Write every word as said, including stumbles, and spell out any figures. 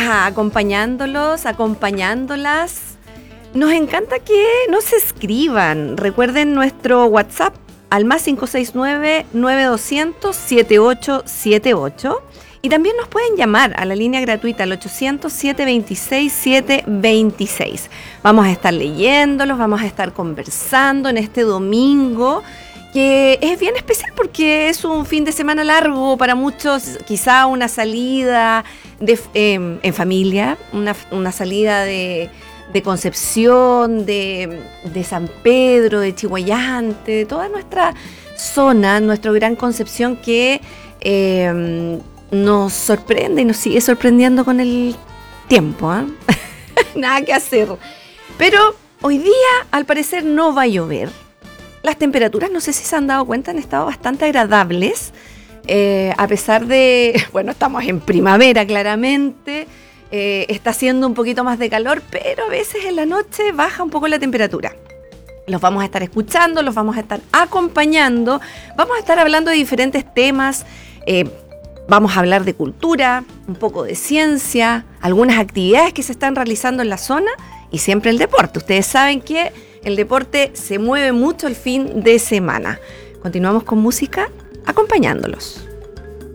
acompañándolos, acompañándolas. Nos encanta que nos escriban. Recuerden nuestro WhatsApp al más cinco seis nueve, nueve dos cero cero, siete ocho siete ocho. Y también nos pueden llamar a la línea gratuita al ochocientos, siete veintiséis, siete veintiséis. Vamos a estar leyéndolos, vamos a estar conversando en este domingo, que es bien especial porque es un fin de semana largo para muchos, quizá una salida de, eh, en familia, una, una salida de, de Concepción, de, de San Pedro, de Chihuayante, de toda nuestra zona, nuestro Gran Concepción que eh, nos sorprende y nos sigue sorprendiendo con el tiempo, ¿eh? Nada que hacer. Pero hoy día, al parecer, no va a llover. Las temperaturas, no sé si se han dado cuenta, han estado bastante agradables, eh, a pesar de, bueno, estamos en primavera claramente, eh, está haciendo un poquito más de calor, pero a veces en la noche baja un poco la temperatura. Los vamos a estar escuchando, los vamos a estar acompañando, vamos a estar hablando de diferentes temas, eh, vamos a hablar de cultura, un poco de ciencia, algunas actividades que se están realizando en la zona y siempre el deporte. Ustedes saben que el deporte se mueve mucho el fin de semana. Continuamos con música acompañándolos.